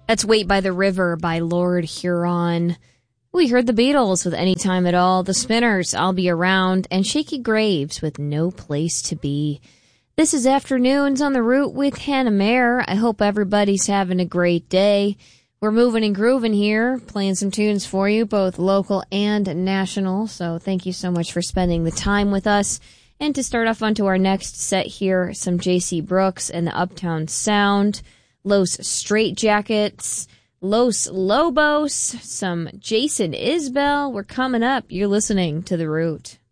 That's Wait by the River by Lord Huron. We heard the Beatles with Anytime at All, the Spinners, I'll Be Around, and Shaky Graves with No Place to Be. This is Afternoons on the Route with Hannah Mayer. I hope everybody's having a great day. We're moving and grooving here, playing some tunes for you, both local and national. So thank you so much for spending the time with us. And to start off onto our next set here, some J.C. Brooks and the Uptown Sound, Los Straitjackets, Los Lobos, some Jason Isbell. We're coming up. You're listening to The Root.